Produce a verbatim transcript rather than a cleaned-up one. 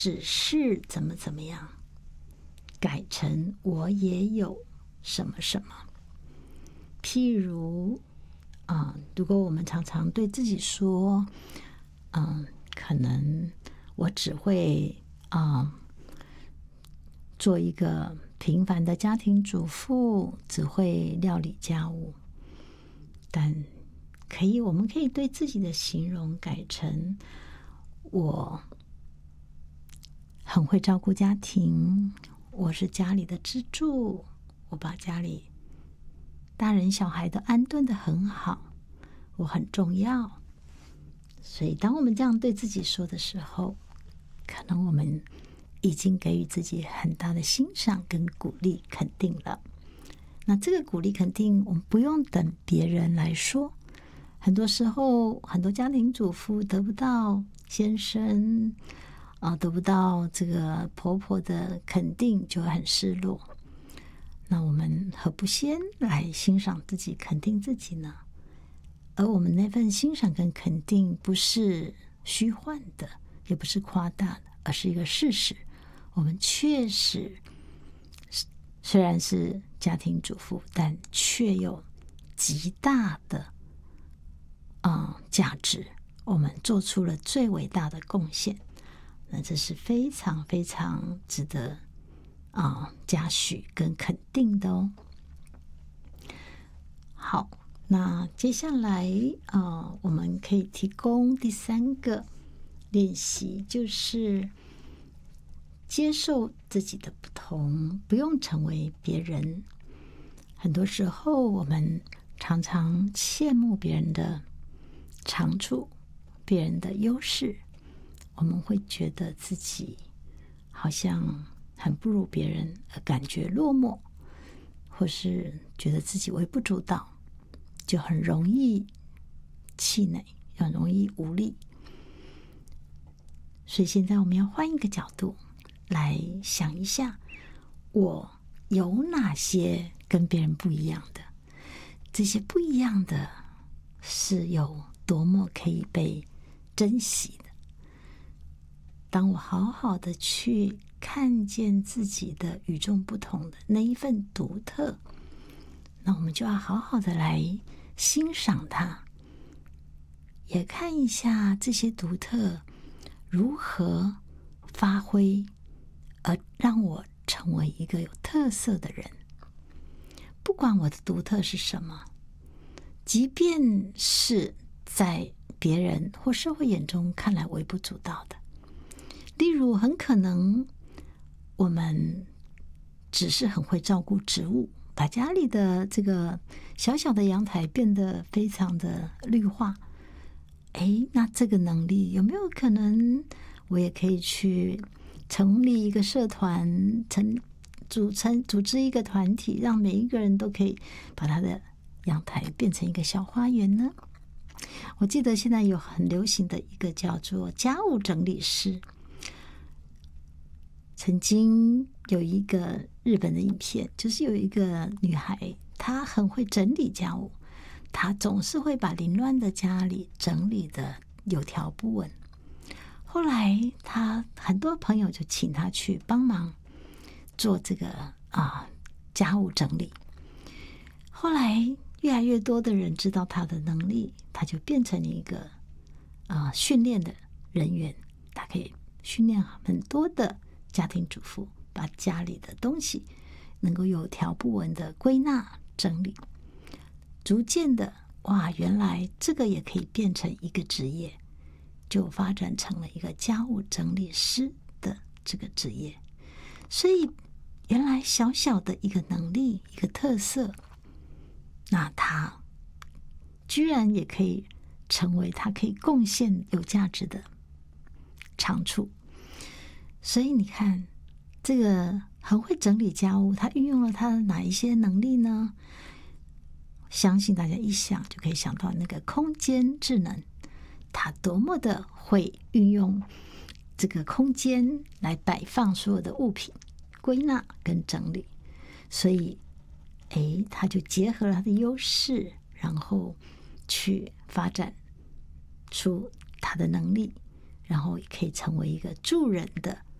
只是怎么怎么样，改成我也有什么什么。譬如啊、呃，如果我们常常对自己说，嗯、呃，可能我只会啊、呃、做一个平凡的家庭主妇，只会料理家务，但可以，我们可以对自己的形容改成我很会照顾家庭，我是家里的支柱，我把家里大人小孩都安顿得很好，我很重要。所以当我们这样对自己说的时候，可能我们已经给予自己很大的欣赏跟鼓励肯定了。那这个鼓励肯定我们不用等别人来说，很多时候很多家庭主妇得不到先生啊、呃，得不到这个婆婆的肯定，就会很失落。那我们何不先来欣赏自己，肯定自己呢？而我们那份欣赏跟肯定不是虚幻的，也不是夸大的，而是一个事实。我们确实虽然是家庭主妇，但却有极大的啊、呃、价值。我们做出了最伟大的贡献，那这是非常非常值得啊、呃、嘉许跟肯定的哦。好，那接下来啊、呃，我们可以提供第三个练习，就是接受自己的不同，不用成为别人。很多时候，我们常常羡慕别人的长处，别人的优势，我们会觉得自己好像很不如别人，而感觉落寞，或是觉得自己微不足道，就很容易气馁，很容易无力。所以现在我们要换一个角度来想一下，我有哪些跟别人不一样的？这些不一样的是有多么可以被珍惜的。当我好好的去看见自己的与众不同的那一份独特，那我们就要好好的来欣赏它，也看一下这些独特如何发挥，而让我成为一个有特色的人。不管我的独特是什么，即便是在别人或社会眼中看来微不足道的，例如很可能我们只是很会照顾植物，把家里的这个小小的阳台变得非常的绿化。诶，那这个能力有没有可能我也可以去成立一个社团，成组成组织一个团体，让每一个人都可以把他的阳台变成一个小花园呢？我记得现在有很流行的一个叫做家务整理师。曾经有一个日本的影片，就是有一个女孩，她很会整理家务，她总是会把凌乱的家里整理的有条不紊。后来她很多朋友就请她去帮忙做这个啊家务整理。后来越来越多的人知道她的能力，她就变成一个啊训练的人员，她可以训练很多的家庭主妇，把家里的东西能够有条不紊的归纳整理。逐渐的，哇，原来这个也可以变成一个职业，就发展成了一个家务整理师的这个职业。所以原来小小的一个能力，一个特色，那他居然也可以成为他可以贡献有价值的长处。所以你看，这个很会整理家务，他运用了他的哪一些能力呢？相信大家一想就可以想到那个空间智能，他多么的会运用这个空间来摆放所有的物品，归纳跟整理。所以诶，他就结合了他的优势，然后去发展出他的能力， 然后也可以成为一个助人的